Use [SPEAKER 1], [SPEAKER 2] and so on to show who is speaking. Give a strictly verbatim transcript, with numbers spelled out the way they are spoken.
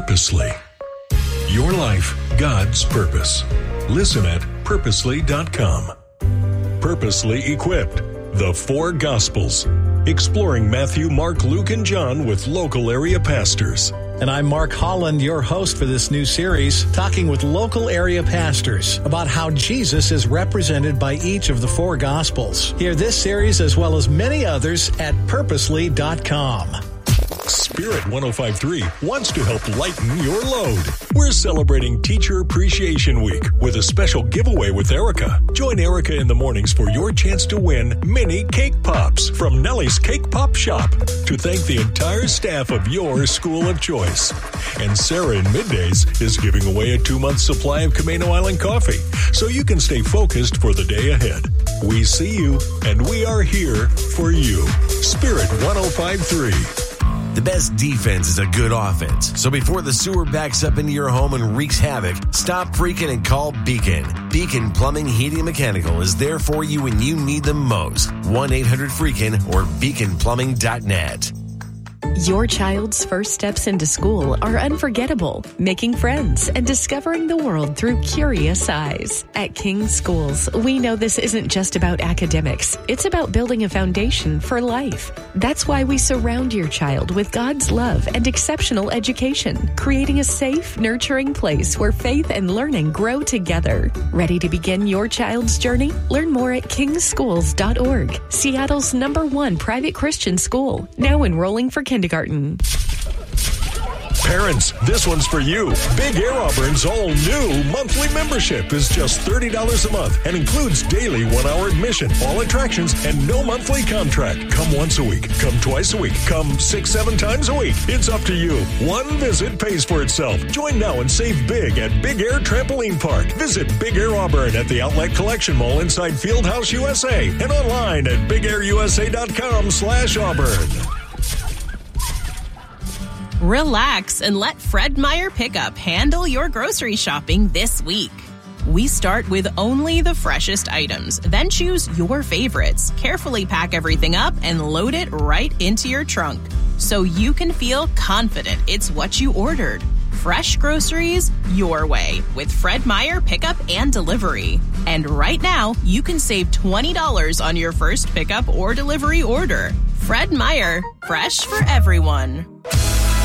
[SPEAKER 1] Purposely. Your life, God's purpose. Listen at purposely dot com. Purposely Equipped, the Four Gospels. Exploring Matthew, Mark, Luke, and John with local area pastors.
[SPEAKER 2] And I'm Mark Holland, your host for this new series, talking with local area pastors about how Jesus is represented by each of the four Gospels. Hear this series as well as many others at purposely dot com.
[SPEAKER 1] Spirit one oh five point three wants to help lighten your load. We're celebrating Teacher Appreciation Week with a special giveaway with Erica. Join Erica in the mornings for your chance to win mini cake pops from Nellie's Cake Pop Shop to thank the entire staff of your school of choice. And Sarah in Middays is giving away a two-month supply of Camino Island coffee so you can stay focused for the day ahead. We see you, and we are here for you. Spirit one oh five point three.
[SPEAKER 3] The best defense is a good offense. So before the sewer backs up into your home and wreaks havoc, stop freaking and call Beacon. Beacon Plumbing, Heating, and Mechanical is there for you when you need them most. one eight hundred freakin' or beacon plumbing dot net.
[SPEAKER 4] Your child's first steps into school are unforgettable, making friends and discovering the world through curious eyes. At King Schools, we know this isn't just about academics. It's about building a foundation for life. That's why we surround your child with God's love and exceptional education, creating a safe, nurturing place where faith and learning grow together. Ready to begin your child's journey? Learn more at king schools dot org, Seattle's number one private Christian school, now enrolling for kindergarten.
[SPEAKER 1] Parents, this one's for you. Big Air Auburn's all-new monthly membership is just thirty dollars a month and includes daily one-hour admission, all attractions, and no monthly contract. Come once a week. Come twice a week. Come six, seven times a week. It's up to you. One visit pays for itself. Join now and save big at Big Air Trampoline Park. Visit Big Air Auburn at the Outlet Collection Mall inside Fieldhouse U S A and online at big air u s a dot com slash Auburn.
[SPEAKER 5] Relax and let Fred Meyer Pickup handle your grocery shopping this week. We start with only the freshest items, then choose your favorites, carefully pack everything up, and load it right into your trunk so you can feel confident it's what you ordered. Fresh groceries your way with Fred Meyer Pickup and Delivery. And right now, you can save twenty dollars on your first pickup or delivery order. Fred Meyer, fresh for everyone.